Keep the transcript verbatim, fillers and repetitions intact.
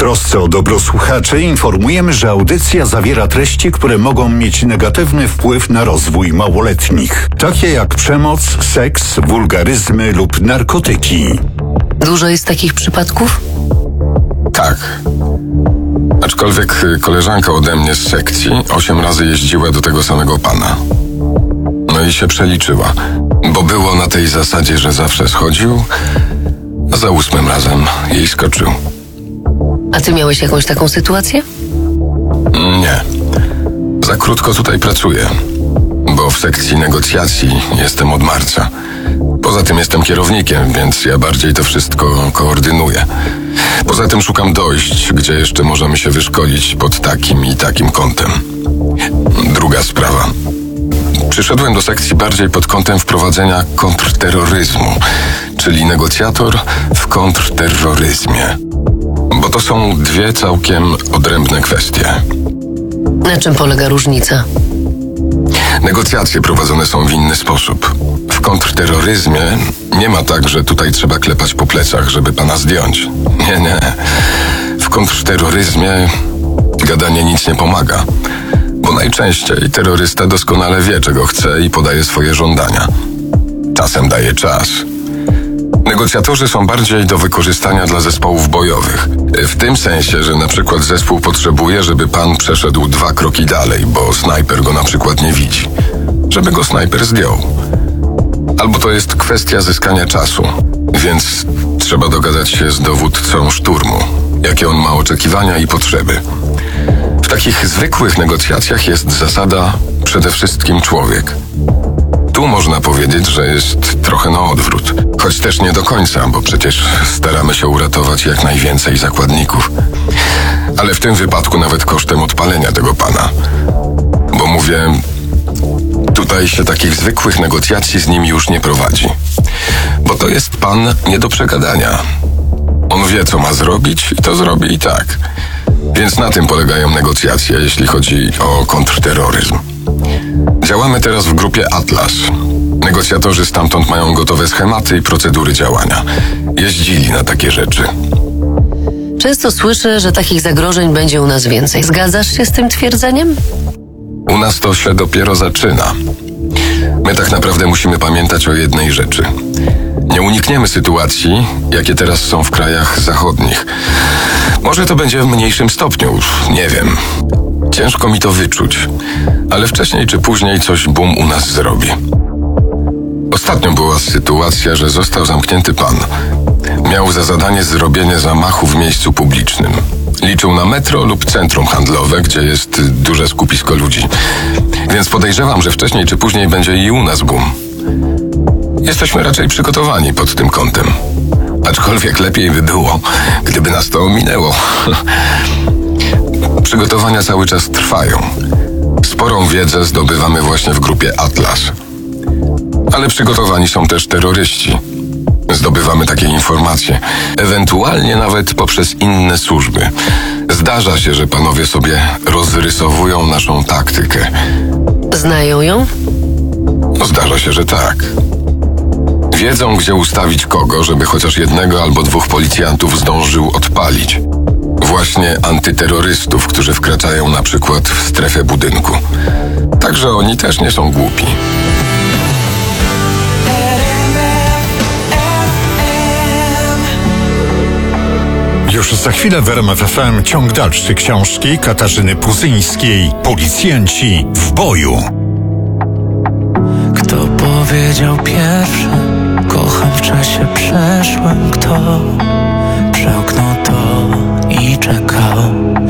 trosce o dobro słuchaczy informujemy, że audycja zawiera treści, które mogą mieć negatywny wpływ na rozwój małoletnich, takie jak przemoc, seks, wulgaryzmy lub narkotyki. Dużo jest takich przypadków? Tak. Aczkolwiek koleżanka ode mnie z sekcji osiem razy jeździła do tego samego pana. No i się przeliczyła, bo było na tej zasadzie, że zawsze schodził, a za ósmym razem jej skoczył. A ty miałeś jakąś taką sytuację? Nie. Za krótko tutaj pracuję, bo w sekcji negocjacji jestem od marca. Poza tym jestem kierownikiem, więc ja bardziej to wszystko koordynuję. Poza tym szukam dojść, gdzie jeszcze możemy się wyszkolić pod takim i takim kątem. Druga sprawa. Przyszedłem do sekcji bardziej pod kątem wprowadzenia kontrterroryzmu, czyli negocjator w kontrterroryzmie. Bo to są dwie całkiem odrębne kwestie. Na czym polega różnica? Negocjacje prowadzone są w inny sposób. W kontrterroryzmie nie ma tak, że tutaj trzeba klepać po plecach, żeby pana zdjąć. Nie, nie. W kontrterroryzmmie gadanie nic nie pomaga. Bo najczęściej terrorysta doskonale wie, czego chce i podaje swoje żądania. Czasem daje czas. Negocjatorzy są bardziej do wykorzystania dla zespołów bojowych. W tym sensie, że na przykład zespół potrzebuje, żeby pan przeszedł dwa kroki dalej, bo snajper go na przykład nie widzi. Żeby go snajper zdjął. Albo to jest kwestia zyskania czasu, więc trzeba dogadać się z dowódcą szturmu, jakie on ma oczekiwania i potrzeby. W takich zwykłych negocjacjach jest zasada przede wszystkim człowiek. Tu można powiedzieć, że jest trochę na odwrót. Choć też nie do końca, bo przecież staramy się uratować jak najwięcej zakładników. Ale w tym wypadku nawet kosztem odpalenia tego pana. Bo mówię, tutaj się takich zwykłych negocjacji z nim już nie prowadzi. Bo to jest pan nie do przegadania. On wie, co ma zrobić i to zrobi i tak. Więc na tym polegają negocjacje, jeśli chodzi o kontrterroryzm. Działamy teraz w grupie Atlas. Negocjatorzy stamtąd mają gotowe schematy i procedury działania. Jeździli na takie rzeczy. Często słyszę, że takich zagrożeń będzie u nas więcej. Zgadzasz się z tym twierdzeniem? U nas to się dopiero zaczyna. My tak naprawdę musimy pamiętać o jednej rzeczy. Nie unikniemy sytuacji, jakie teraz są w krajach zachodnich. Może to będzie w mniejszym stopniu, nie wiem. Ciężko mi to wyczuć, ale wcześniej czy później coś bum u nas zrobi. Ostatnio była sytuacja, że został zamknięty pan. Miał za zadanie zrobienie zamachu w miejscu publicznym. Liczył na metro lub centrum handlowe, gdzie jest duże skupisko ludzi. Więc podejrzewam, że wcześniej czy później będzie i u nas bum. Jesteśmy raczej przygotowani pod tym kątem. Aczkolwiek lepiej by było, gdyby nas to ominęło. Przygotowania cały czas trwają. Sporą wiedzę zdobywamy właśnie w grupie Atlas. Ale przygotowani są też terroryści. Zdobywamy takie informacje, ewentualnie nawet poprzez inne służby. Zdarza się, że panowie sobie rozrysowują naszą taktykę. Znają ją? No, zdarza się, że tak. Wiedzą, gdzie ustawić kogo, żeby chociaż jednego albo dwóch policjantów zdążył odpalić. Właśnie antyterrorystów, którzy wkraczają na przykład w strefę budynku. Także oni też nie są głupi. Już za chwilę w R M F F M ciąg dalszy książki Katarzyny Puzyńskiej „Policjanci w boju”. Kto powiedział pierwszy, kocham w czasie przeszłym, kto?